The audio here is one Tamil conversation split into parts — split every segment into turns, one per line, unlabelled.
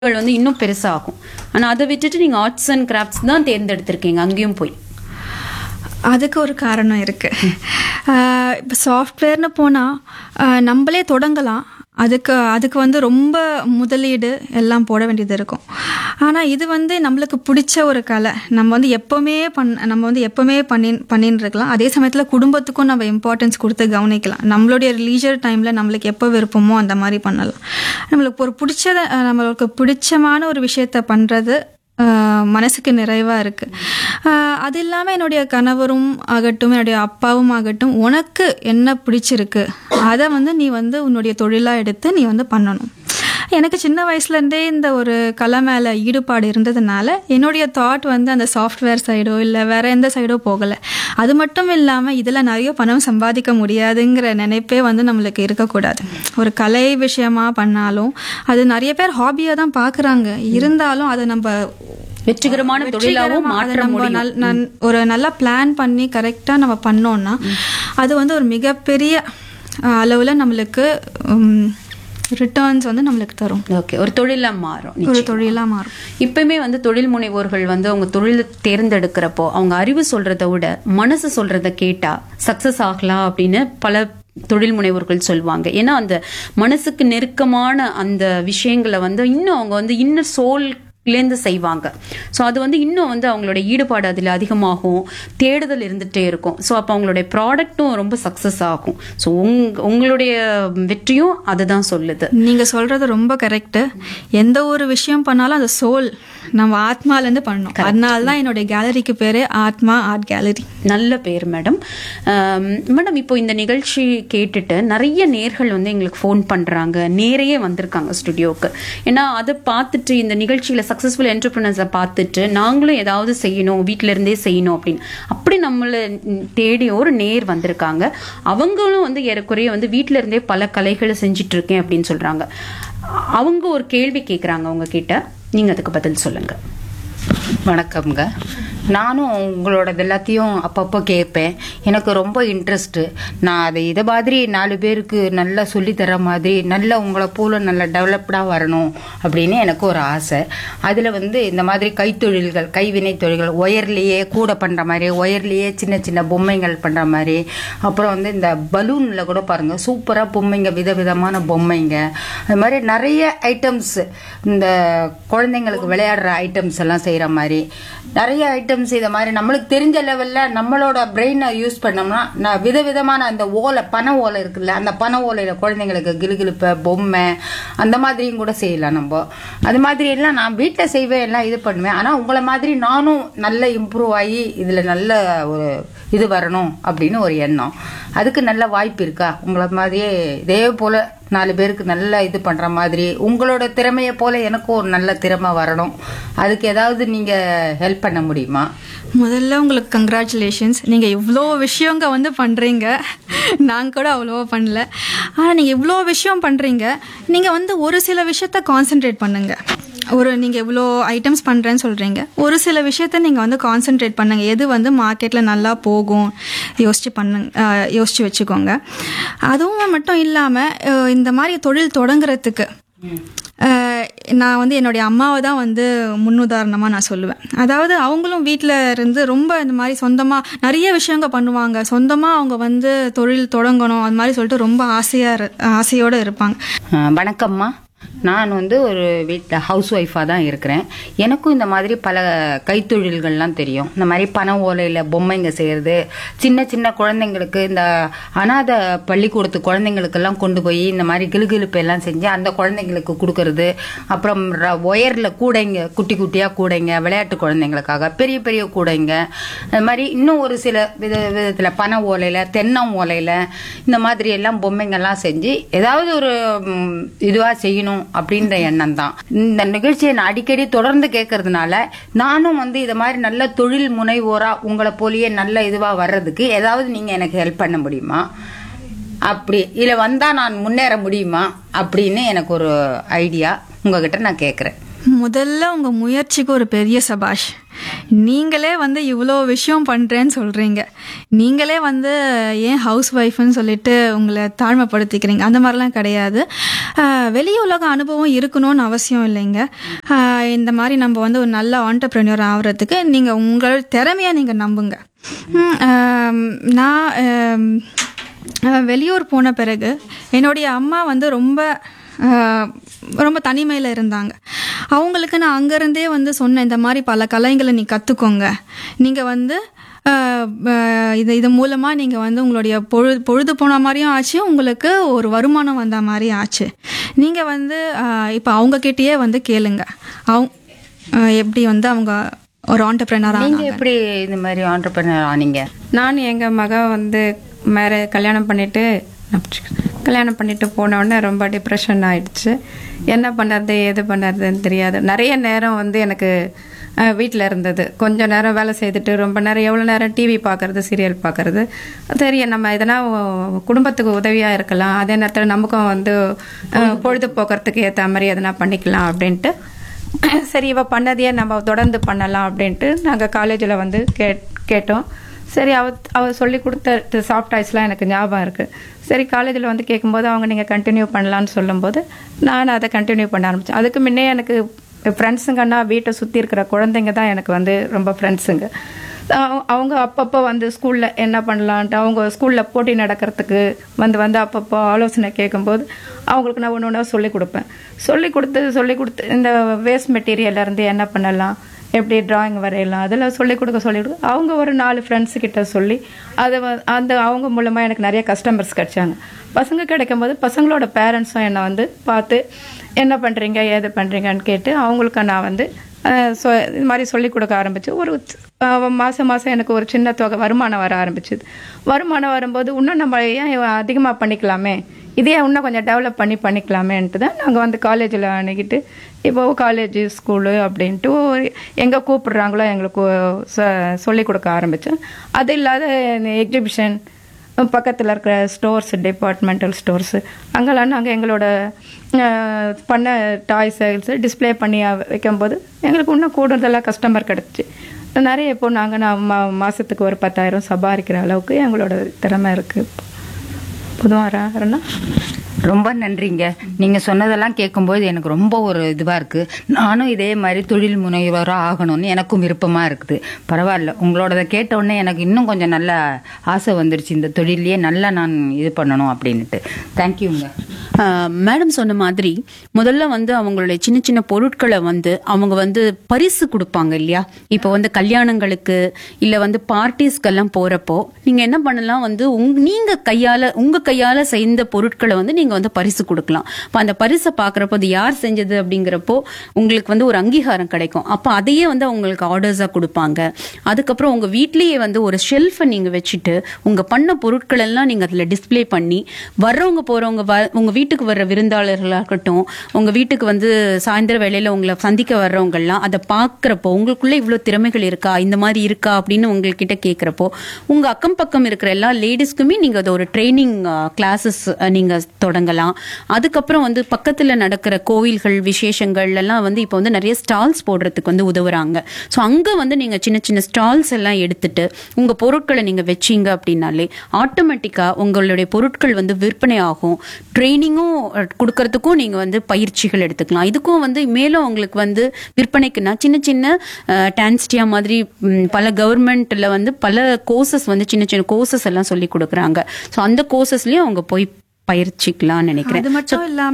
வந்து இன்னும் பெருசாகும். ஆனா அதை விட்டுட்டு நீங்க ஆர்ட்ஸ் அண்ட் கிராஃப்ட்ஸ் தான் தேர்ந்தெடுத்திருக்கீங்க அங்கேயும் போய்.
அதுக்கு ஒரு காரணம் இருக்குது. இப்போ சாஃப்ட்வேர்னு போனால் நம்மளே தொடங்கலாம். அதுக்கு வந்து ரொம்ப முதலீடு எல்லாம் போட வேண்டியது இருக்கும். ஆனால் இது வந்து நம்மளுக்கு பிடிச்ச ஒரு கலை. நம்ம வந்து எப்போவுமே பண்ணின்னு இருக்கலாம். அதே சமயத்தில் குடும்பத்துக்கும் நம்ம இம்பார்ட்டன்ஸ் கொடுத்து கவனிக்கலாம். நம்மளுடைய லீஜர் டைமில் நம்மளுக்கு எப்போ விருப்பமோ அந்த மாதிரி பண்ணலாம். நம்மளுக்கு பிடிச்சமான ஒரு விஷயத்த பண்ணுறது மனசுக்கு நிறைவாக இருக்குது. அது இல்லாமல் என்னுடைய கணவரும் ஆகட்டும், என்னுடைய அப்பாவும் ஆகட்டும், உனக்கு என்ன பிடிச்சிருக்கு அதை வந்து நீ வந்து உன்னுடைய தொழிலாக எடுத்து நீ வந்து பண்ணணும். எனக்கு சின்ன வயசுலேருந்தே இந்த ஒரு கலை மேலே ஈடுபாடு இருந்ததுனால என்னுடைய தாட் வந்து அந்த சாஃப்ட்வேர் சைடோ இல்லை வேற எந்த சைடோ போகலை. அது மட்டும் இல்லாமல் இதில் நிறைய பணம் சம்பாதிக்க முடியாதுங்கிற நினைப்பே வந்து நம்மளுக்கு இருக்கக்கூடாது. ஒரு கலை விஷயமா பண்ணாலும் அது நிறைய பேர் ஹாபியாக தான் பார்க்குறாங்க. இருந்தாலும் அதை நம்ம
வெற்றிகரமான தொழிலாகவும் மாற்ற முடியும்.
ஒரு நல்லா பிளான் பண்ணி கரெக்டாக நம்ம பண்ணோம்னா அது வந்து ஒரு மிகப்பெரிய அளவில் நம்மளுக்கு ரிட்டர்ன்ஸ் வந்து நம்மளுக்கு தரும்.
ஓகே, ஒரு தொழிலாக மாறும். இப்பயுமே வந்து தொழில் முனைவோர்கள் வந்து அவங்க தொழிலை தேர்ந்தெடுக்கிறப்போ அவங்க அறிவு சொல்றதை விட மனசு சொல்றதை கேட்டா சக்சஸ் ஆகலாம் அப்படின்னு பல தொழில் முனைவோர்கள் சொல்லுவாங்க. ஏன்னா அந்த மனசுக்கு நெருக்கமான அந்த விஷயங்களை வந்து இன்னும் அவங்க வந்து இன்னர் சோல்லேருந்து செய்வாங்க. ஸோ அது வந்து இன்னும் வந்து அவங்களோட ஈடுபாடு அதில் அதிகமாகும், தேடுதல் இருந்துகிட்டே இருக்கும். ஸோ அப்போ அவங்களுடைய ப்ராடக்ட்டும் ரொம்ப சக்ஸஸ் ஆகும். ஸோ உங்களுடைய வெற்றியும் அதை தான் சொல்லுது.
நீங்கள் சொல்கிறது ரொம்ப கரெக்டு. எந்த ஒரு விஷயம் பண்ணாலும் அந்த சோல் நம்ம ஆத்மாலேருந்து பண்ணணும். அதனால தான் என்னுடைய கேலரிக்கு பேர் ஆத்மா ஆர்ட் கேலரி.
நல்ல பேர் மேடம். மேடம், இப்போ இந்த நிகழ்ச்சி கேட்டுட்டு நிறைய நேர்கள் வந்து எங்களுக்கு ஃபோன் பண்ணுறாங்க, நேரையே வந்திருக்காங்க ஸ்டுடியோவுக்கு. ஏன்னா அதை பார்த்துட்டு இந்த நிகழ்ச்சியில் சக்ஸஸ்ஃபுல் என்டர்பிரினர்ஸை பார்த்துட்டு நாங்களும் ஏதாவது செய்யணும், வீட்டில இருந்தே செய்யணும் அப்படின்னு அப்படி நம்மளை தேடி ஒரு நேர் வந்திருக்காங்க. அவங்களும் வந்து ஏறக்குறைய வந்து வீட்டில இருந்தே பல கலைகளை செஞ்சுட்டு இருக்கேன் அப்படின்னு சொல்றாங்க. அவங்க ஒரு கேள்வி கேட்குறாங்க உங்ககிட்ட, நீங்க அதுக்கு பதில் சொல்லுங்க.
வணக்கம்ங்க. நானும் உங்களோட எல்லாத்தையும் அப்பப்போ கேட்பேன். எனக்கு ரொம்ப இன்ட்ரெஸ்ட்டு. நான் அதை இதை மாதிரி 4 பேருக்கு நல்லா சொல்லித்தர மாதிரி நல்லா உங்களை போல நல்லா டெவலப்டாக வரணும் அப்படின்னு எனக்கு ஒரு ஆசை. அதில் வந்து இந்த மாதிரி கைத்தொழில்கள், கைவினை தொழில்கள், ஒயர்லேயே கூட பண்ணுற மாதிரி, ஒயர்லேயே சின்ன சின்ன பொம்மைகள் பண்ணுற மாதிரி, அப்புறம் வந்து இந்த பலூனில் கூட பாருங்கள் சூப்பராக பொம்மைங்க, விதவிதமான பொம்மைங்க, அது மாதிரி நிறைய ஐட்டம்ஸ், இந்த குழந்தைங்களுக்கு விளையாடுற ஐட்டம்ஸ் எல்லாம் செய்கிற மாதிரி நிறைய ஐட்டம்ஸ். இதை மாதிரி நம்மளுக்கு தெரிஞ்ச லெவலில் நம்மளோட பிரெயினை யூஸ் பண்ணோம்னா விதவிதமான அந்த ஓலை, பனை ஓலை இருக்குல்ல, அந்த பனை ஓலையில் குழந்தைங்களுக்கு கிளுகிழுப்பை, பொம்மை அந்த மாதிரியும் கூட செய்யலாம் நம்ம. அது மாதிரி எல்லாம் நான் வீட்டில் செய்வேன், எல்லாம் இது பண்ணுவேன். ஆனால் உங்களை மாதிரி நானும் நல்ல இம்ப்ரூவ் ஆகி இதில் நல்ல ஒரு இது வரணும் அப்படின்னு ஒரு எண்ணம். அதுக்கு நல்ல வாய்ப்பு இருக்கா? உங்களை மாதிரியே இதே போல் 4 பேருக்கு நல்லா இது பண்ணுற மாதிரி உங்களோட திறமையை போல் எனக்கும் ஒரு நல்ல திறமை வரணும். அதுக்கு ஏதாவது நீங்கள் ஹெல்ப் பண்ண முடியுமா?
முதல்ல உங்களுக்கு கங்க்ராச்சுலேஷன்ஸ். நீங்கள் இவ்வளோ விஷயங்க வந்து பண்ணுறீங்க. நான் கூட அவ்வளோவா பண்ணல. ஆனால் நீங்கள் இவ்வளோ விஷயம் பண்ணுறீங்க. நீங்கள் வந்து ஒரு சில விஷயத்த கான்சென்ட்ரேட் பண்ணுங்கள். நீங்கள் இவ்வளோ ஐட்டம்ஸ் பண்ணுறேன்னு சொல்கிறீங்க, ஒரு சில விஷயத்த நீங்கள் வந்து கான்சென்ட்ரேட் பண்ணுங்கள். எது வந்து மார்க்கெட்டில் நல்லா போகும் யோசிச்சு வச்சுக்கோங்க. அதுவும் மட்டும் இல்லாமல் இந்த மாதிரி தொழில் தொடங்குறதுக்கு நான் வந்து என்னுடைய அம்மாவை தான் வந்து முன்னுதாரணமாக நான் சொல்லுவேன். அதாவது அவங்களும் வீட்டில் இருந்து ரொம்ப இந்த மாதிரி சொந்தமாக நிறைய விஷயங்கள் பண்ணுவாங்க. சொந்தமாக அவங்க வந்து தொழில் தொடங்கணும் அது மாதிரி சொல்லிட்டு ரொம்ப ஆசையோடு இருப்பாங்க.
வணக்கம்மா. நான் வந்து ஒரு வீட்டில் ஹவுஸ் ஒய்ஃபாக தான் இருக்கிறேன். எனக்கும் இந்த மாதிரி பல கைத்தொழில்கள்லாம் தெரியும். இந்த மாதிரி பனை ஓலையில் பொம்மைங்க செய்கிறது, சின்ன சின்ன குழந்தைங்களுக்கு இந்த அனாதை பள்ளிக்கூடத்து குழந்தைங்களுக்கெல்லாம் கொண்டு போய் இந்த மாதிரி கிளுகிழுப்பு எல்லாம் செஞ்சு அந்த குழந்தைங்களுக்கு கொடுக்கறது. அப்புறம் ஒயரில் கூடைங்க, குட்டி குட்டியாக கூடைங்க, விளையாட்டு குழந்தைங்களுக்காக பெரிய பெரிய கூடைங்க, அது மாதிரி இன்னும் ஒரு சில விதத்தில் பனை ஓலையில், தென்னம் ஓலையில் இந்த மாதிரி எல்லாம் பொம்மைங்கள்லாம் செஞ்சு ஏதாவது ஒரு இதுவாக செய்யணும் அப்படின்ற எண்ணம் தான். இந்த நிகழ்ச்சியை நான் அடிக்கடி தொடர்ந்து கேட்கறதுனால நானும் வந்து இதை மாதிரி நல்ல தொழில் முனைவோரா உங்களை போலியே நல்ல இதுவா வர்றதுக்கு ஏதாவது நீங்க எனக்கு ஹெல்ப் பண்ண முடியுமா? அப்படி இல்லை வந்தா நான் முன்னேற முடியுமா அப்படின்னு எனக்கு ஒரு ஐடியா உங்ககிட்ட நான் கேட்குறேன்.
முதல்ல உங்கள் முயற்சிக்கு ஒரு பெரிய சபாஷ். நீங்களே வந்து இவ்வளோ விஷயம் பண்ணுறேன்னு சொல்கிறீங்க. நீங்களே வந்து ஏன் ஹவுஸ் ஒய்ஃப்னு சொல்லிட்டு உங்களை தாழ்மைப்படுத்திக்கிறீங்க. அந்த மாதிரிலாம் கிடையாது. வெளி உலக அனுபவம் இருக்கணும்னு அவசியம் இல்லைங்க. இந்த மாதிரி நம்ம வந்து ஒரு நல்ல ஆண்டர்ப்ரெனியூர் ஆகிறதுக்கு நீங்கள் உங்கள் திறமையை நீங்கள் நம்புங்க. நான் வெளியூர் போன பிறகு என்னுடைய அம்மா வந்து ரொம்ப தனிமையில் இருந்தாங்க. அவங்களுக்கு நான் அங்கேருந்தே வந்து சொன்னேன், இந்த மாதிரி பல கலைகளை நீ கற்றுக்கோங்க. நீங்கள் வந்து இது மூலமாக நீங்கள் வந்து உங்களுடைய பொழுது போன மாதிரியும் ஆச்சு, உங்களுக்கு ஒரு வருமானம் வந்த மாதிரியும் ஆச்சு. நீங்கள் வந்து இப்போ அவங்கக்கிட்டேயே வந்து கேளுங்க எப்படி வந்து அவங்க ஒரு ஆண்டர்ப்ரெனர் ஆனாங்க.
எப்படி இந்த மாதிரி ஆண்டர்ப்ரெனர் ஆனீங்க?
நான் எங்கள் மக வந்து கல்யாணம் பண்ணிட்டு போனோடனே ரொம்ப டிப்ரெஷன் ஆயிடுச்சு. என்ன பண்ணுறது எது பண்ணுறதுன்னு தெரியாது. நிறைய நேரம் வந்து எனக்கு வீட்டில் இருந்தது. கொஞ்சம் நேரம் வேலை செய்துட்டு ரொம்ப நேரம் எவ்வளோ நேரம் டிவி பார்க்குறது, சீரியல் பார்க்குறது. சரி, நம்ம எதனா குடும்பத்துக்கு உதவியாக இருக்கலாம், அதே நேரத்தில் நமக்கும் வந்து பொழுதுபோக்குறதுக்கு ஏற்ற மாதிரி எதனா பண்ணிக்கலாம் அப்படின்ட்டு சரி இவ பண்ணதையே நம்ம தொடர்ந்து பண்ணலாம் அப்படின்ட்டு நாங்கள் காலேஜில் வந்து கேட்டோம். சரி அவ சொல்லி கொடுத்த சாஃப்ட் டாய்ஸ்லாம் எனக்கு ஞாபகம் இருக்குது. சரி காலேஜில் வந்து கேட்கும்போது அவங்க நீங்கள் கண்டினியூ பண்ணலான்னு சொல்லும்போது நான் அதை கண்டினியூ பண்ண ஆரம்பித்தேன். அதுக்கு முன்னே எனக்கு ஃப்ரெண்ட்ஸுங்கன்னா வீட்டை சுற்றி இருக்கிற குழந்தைங்க தான் எனக்கு வந்து ரொம்ப ஃப்ரெண்ட்ஸுங்க. அவங்க அப்பப்போ வந்து ஸ்கூலில் என்ன பண்ணலான்ட்டு அவங்க ஸ்கூலில் போட்டி நடக்கிறதுக்கு வந்து அப்பப்போ ஆலோசனை கேட்கும்போது அவங்களுக்கு நான் ஒன்று ஒன்றா சொல்லிக் கொடுப்பேன். சொல்லிக் கொடுத்து இந்த வேஸ்ட் மெட்டீரியல்லேருந்து என்ன பண்ணலாம், எப்படி டிராயிங் வரையலாம், அதெல்லாம் சொல்லிக் கொடுக்க அவங்க ஒரு 4 ஃப்ரெண்ட்ஸுக்கிட்ட சொல்லி அதை அவங்க மூலமாக எனக்கு நிறைய கஸ்டமர்ஸ் கிடைச்சாங்க. பசங்க கிடைக்கும்போது பசங்களோட பேரண்ட்ஸும் என்னை வந்து பார்த்து என்ன பண்ணுறீங்க ஏது பண்ணுறீங்கன்னு கேட்டு அவங்களுக்கு நான் வந்து இது மாதிரி சொல்லிக் கொடுக்க ஆரம்பிச்சு. ஒரு மாதம் எனக்கு ஒரு சின்ன தொகை வருமானம் வர ஆரம்பிச்சுது. வருமானம் வரும்போது இன்னும் நம்ம ஏன் அதிகமாக பண்ணிக்கலாமே, இதே இன்னும் கொஞ்சம் டெவலப் பண்ணிக்கலாமேன்ட்டு தான் நாங்கள் வந்து காலேஜில் அணுகிட்டு இப்போ காலேஜ் ஸ்கூலு அப்படின்ட்டு எங்கே கூப்பிடுறாங்களோ எங்களுக்கு சொல்லிக் கொடுக்க ஆரம்பித்தோம். அது இல்லாத எக்ஸிபிஷன் பக்கத்தில் இருக்கிற ஸ்டோர்ஸ், டிபார்ட்மெண்டல் ஸ்டோர்ஸு, அங்கெல்லாம் நாங்கள் எங்களோட பண்ண டாய் சைல்ஸு டிஸ்பிளே பண்ணி வைக்கும்போது எங்களுக்கு இன்னும் கூடுதலாக கஸ்டமர் கிடச்சி நிறைய இப்போ நாங்கள் மாதத்துக்கு ஒரு 10,000 சம்பாதிக்கிற அளவுக்கு எங்களோட திறமை இருக்குது. புதுவாரா
ரொம்ப நன்றிங்க. நீங்கள் சொன்னதெல்லாம் கேட்கும்போது எனக்கு ரொம்ப ஒரு இதுவாக இருக்குது. நானும் இதே மாதிரி தொழில் முனைவராக ஆகணும்னு எனக்கும் விருப்பமாக இருக்குது. பரவாயில்ல, உங்களோடதை கேட்டவுடனே எனக்கு இன்னும் கொஞ்சம் நல்ல ஆசை வந்துருச்சு, இந்த தொழிலையே நல்லா நான் இது பண்ணணும் அப்படின்ட்டு. தேங்க்யூங்க.
மேடம் சொன்ன மாதிரி முதல்ல வந்து அவங்களுடைய சின்ன சின்ன பொருட்களை வந்து அவங்க வந்து பரிசு கொடுப்பாங்க இல்லையா. இப்போ வந்து கல்யாணங்களுக்கு இல்லை வந்து பார்ட்டிஸ்க்கெல்லாம் போகிறப்போ நீங்கள் என்ன பண்ணலாம், வந்து உங்கள் கையால் செய்த பொருட்களை வந்து நீங்கள் வந்து பரிசு கொடுக்கலாம். அப்போ அந்த பரிசை பார்க்குறப்போ அது யார் செஞ்சது அப்படிங்கிறப்போ உங்களுக்கு வந்து ஒரு அங்கீகாரம் கிடைக்கும். அப்போ அதையே வந்து அவங்களுக்கு ஆர்டர்ஸாக கொடுப்பாங்க. அதுக்கப்புறம் உங்கள் வீட்லேயே வந்து ஒரு ஷெல்ஃபை நீங்கள் வச்சுட்டு உங்கள் பண்ண பொருட்கள் எல்லாம் நீங்கள் அதில் டிஸ்பிளே பண்ணி வர்றவங்க போகிறவங்க உங்கள் வீட்டுக்கு வர்ற விருந்தாளர்களாக இருக்கட்டும், உங்கள் வீட்டுக்கு வந்து சாயந்தர வேளையில் உங்களை சந்திக்க வர்றவங்கெல்லாம் அதை பார்க்குறப்போ உங்களுக்குள்ளே இவ்வளோ திறமைகள் இருக்கா, இந்த மாதிரி இருக்கா அப்படின்னு உங்கள்கிட்ட கேட்குறப்போ உங்கள் அக்கம் பக்கம் இருக்கிற எல்லா லேடிஸ்க்குமே நீங்கள் அதை ஒரு ட்ரைனிங் கிளாஸஸ் நீங்கள் தொடங்கலாம். அதுக்கப்புறம் வந்து பக்கத்தில் நடக்கிற கோவில்கள் விசேஷங்கள் எல்லாம் வந்து இப்போ வந்து நிறைய ஸ்டால்ஸ் போடுறதுக்கு வந்து உதவுறாங்க. ஸோ அங்கே வந்து நீங்கள் சின்ன சின்ன ஸ்டால்ஸ் எல்லாம் எடுத்துட்டு உங்கள் பொருட்களை நீங்கள் வச்சிங்க அப்படின்னாலே ஆட்டோமேட்டிக்காக உங்களுடைய பொருட்கள் வந்து விற்பனை ஆகும். ட்ரைனிங்கும் கொடுக்கறதுக்கும் நீங்கள் வந்து பயிற்சிகள் எடுத்துக்கலாம். இதுக்கும் வந்து மேலும் உங்களுக்கு வந்து விற்பனைக்குன்னா சின்ன சின்ன டான்ஸ்டியா மாதிரி பல கவர்மெண்ட்ல வந்து பல கோர்சஸ் வந்து சின்ன சின்ன கோர்சஸ் எல்லாம் சொல்லி கொடுக்குறாங்க. ஸோ அந்த கோர்சஸ்லயும் அவங்க போய் பயிற்சிக்கலாம் நினைக்கிறேன்.
அது மட்டும் இல்லாம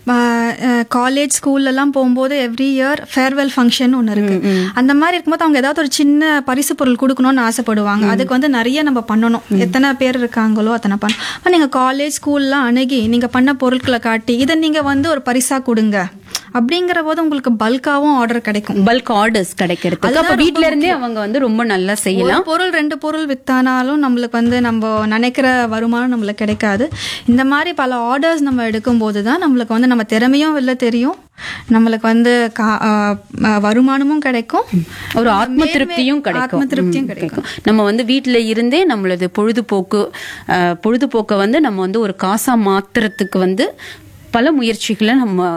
காலேஜ் ஸ்கூல்ல எல்லாம் போகும்போது எவ்ரி இயர் ஃபேர்வெல் ஃபங்க்ஷன் ஒன்று இருக்கு. அந்த மாதிரி இருக்கும்போது அவங்க ஏதாவது ஒரு சின்ன பரிசு பொருள் கொடுக்கணும்னு ஆசைப்படுவாங்க. அதுக்கு வந்து நிறைய நம்ம பண்ணணும். எத்தனை பேர் இருக்காங்களோ அத்தனை பண்ணணும். நீங்க காலேஜ் ஸ்கூல்லாம் அணுகி நீங்க பண்ண பொருட்களை காட்டி இதை நீங்க வந்து ஒரு பரிசா கொடுங்க அப்படிங்கிற போது உங்களுக்கு பல்காவும் ஆர்டர் கிடைக்கும்.
பல்க் ஆர்டர்ஸ் கிடைக்கிறது அப்ப வீட்ல இருந்தே அவங்க வந்து ரொம்ப நல்லா செய்யலாம்.
பொருள் 2 பொருள் வித்தானாலும் நம்மளுக்கு வந்து நம்ம நினைக்கிற வருமானம் நம்மளுக்கு கிடைக்காது. இந்த மாதிரி பல ஆர்டர்ஸ் நம்ம எடுக்கும் போதுதான் நம்மளுக்கு வந்து நம்ம திறமையும் வெளில தெரியும், நம்மளுக்கு வந்து வருமானமும் கிடைக்கும்,
ஒரு ஆத்ம திருப்தியும் கிடைக்கும். நம்ம வந்து வீட்டுல இருந்தே நம்மளது பொழுதுபோக்க வந்து நம்ம வந்து ஒரு காசா மாத்துறதுக்கு வந்து பல முயற்சிகளை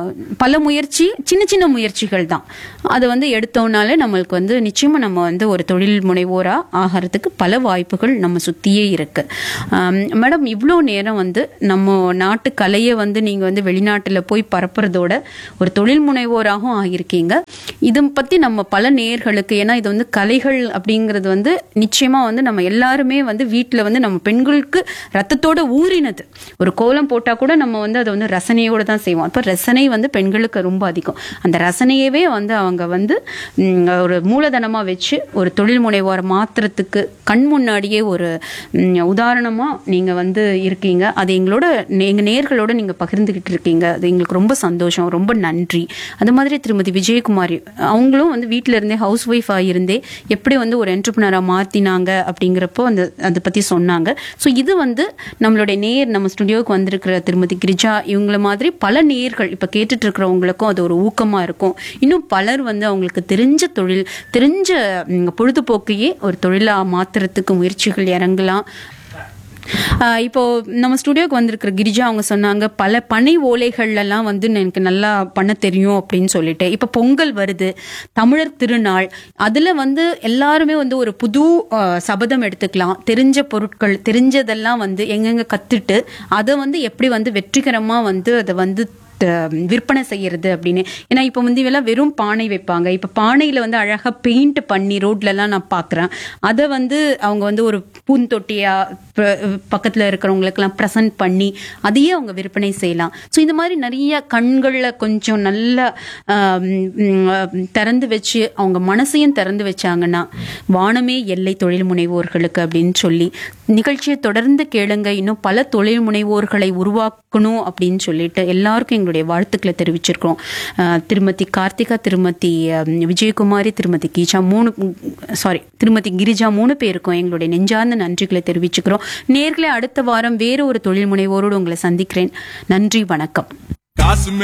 சின்ன சின்ன முயற்சிகள் தான் அதை வந்து எடுத்தோம்னாலே நம்மளுக்கு வந்து நிச்சயமா நம்ம வந்து ஒரு தொழில் முனைவோரா ஆகிறதுக்கு பல வாய்ப்புகள் நம்ம சுத்தியே இருக்கு. மேடம், இவ்வளோ நேரம் வந்து நம்ம நாட்டு கலையை வந்து நீங்க வந்து வெளிநாட்டுல போய் பரப்புறதோட ஒரு தொழில் முனைவோராகவும் ஆகியிருக்கீங்க. இதை பத்தி நம்ம பல நேயர்களுக்கு, ஏன்னா இது வந்து கலைகள் அப்படிங்கிறது வந்து நிச்சயமா வந்து நம்ம எல்லாருமே வந்து வீட்டுல வந்து நம்ம பெண்களுக்கு ரத்தத்தோட ஊறினது. ஒரு கோலம் போட்டா கூட நம்ம வந்து அதை வந்து ரசனையோட தான் செய்வோம். அப்ப ரசனை வந்து பெண்களுக்கு ரொம்ப அதிகம். அந்த ரசனையவே வந்து அவங்க வந்து ஒரு மூலதனமா வச்சு ஒரு தொழில் முனைவோர் மாத்திரத்துக்கு கண் முன்னாடியே ஒரு உதாரணமா நீங்க வந்து இருக்கீங்க. அது எங்க நேயர்களோட நீங்க பகிர்ந்துகிட்டு இருக்கீங்க. அது எங்களுக்கு ரொம்ப சந்தோஷம், ரொம்ப நன்றி. அது மாதிரி திருமதி விஜயகுமாரி அவங்களும் வந்து வீட்டில இருந்தே ஹவுஸ் ஒய்ஃப் ஆகியிருந்தே எப்படி வந்து ஒரு என்டர்பிரினரா மாத்தினாங்க அப்படிங்கிறப்போ அதை பத்தி சொன்னாங்க. ஸோ இது வந்து நம்மளுடைய நேயர், நம்ம ஸ்டுடியோவுக்கு வந்திருக்கிற திருமதி கிரிஜா இவங்கள மாதிரி பல நேயர்கள் இப்ப கேட்டுட்டு இருக்கிறவங்களுக்கும் அது ஒரு ஊக்கமா இருக்கும். இன்னும் பலர் வந்து அவங்களுக்கு தெரிஞ்ச பொழுதுபோக்கையே ஒரு தொழிலா மாத்துறதுக்கு முயற்சிகள் இறங்கலாம். இப்போ நம்ம ஸ்டுடியோக்கு வந்திருக்கிற கிரிஜா அவங்க சொன்னாங்க பல பனை ஓலைகள்லாம் வந்து எனக்கு நல்லா பண்ண தெரியும் அப்படின்னு சொல்லிட்டு. இப்ப பொங்கல் வருது, தமிழர் திருநாள், அதுல வந்து எல்லாருமே வந்து ஒரு புது சபதம் எடுத்துக்கலாம். தெரிஞ்ச பொருட்கள் தெரிஞ்சதெல்லாம் வந்து எங்கெங்க கத்துட்டு அதை வந்து எப்படி வந்து வெற்றிகரமா வந்து அதை வந்து விற்பனை செய்யறது அப்படின்னு. ஏன்னா இப்ப வந்து இவெல்லாம் வெறும் பானை வைப்பாங்க. இப்ப பானையில வந்து அழகா பெயிண்ட் பண்ணி ரோட்ல எல்லாம் நான் பாக்குறேன். அதை வந்து அவங்க வந்து ஒரு பூந்தொட்டியா பக்கத்துல இருக்கிறவங்களுக்கு எல்லாம் பிரசன்ட் பண்ணி அதையே அவங்க விற்பனை செய்யலாம். ஸோ இந்த மாதிரி நிறைய கண்கள்ல கொஞ்சம் நல்லா திறந்து வச்சு அவங்க மனசையும் திறந்து வச்சாங்கன்னா வானமே எல்லை தொழில் முனைவோர்களுக்கு அப்படின்னு சொல்லி நிகழ்ச்சியை தொடர்ந்து கேளுங்க. இன்னும் பல தொழில் முனைவோர்களை உருவாக்கணும் அப்படின்னு சொல்லிட்டு எல்லாருக்கும் எங்களுடைய வாழ்த்துக்களை தெரிவிச்சிருக்கோம். திருமதி கார்த்திகா, திருமதி விஜயகுமாரி, திருமதி கிரிஜா 3 பேருக்கும் எங்களுடைய நெஞ்சார்ந்த நன்றிகளை தெரிவிச்சுக்கிறோம். நேர்களே, அடுத்த வாரம் வேறு ஒரு தொழில் முனைவோரோடு உங்களை சந்திக்கிறேன். நன்றி, வணக்கம்.